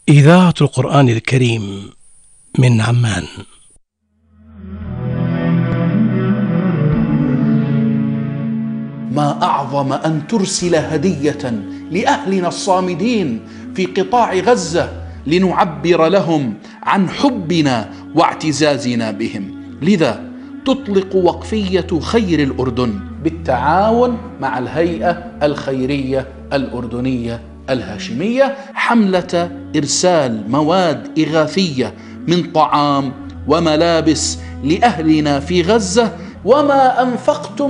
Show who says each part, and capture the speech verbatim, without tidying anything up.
Speaker 1: إذاعة القرآن الكريم من عمان.
Speaker 2: ما أعظم أن ترسل هدية لأهلنا الصامدين في قطاع غزة لنعبر لهم عن حبنا واعتزازنا بهم. لذا تطلق وقفية خير الأردن بالتعاون مع الهيئة الخيرية الأردنية الهاشمية حملة إرسال مواد إغاثية من طعام وملابس لأهلنا في غزة. وما أنفقتم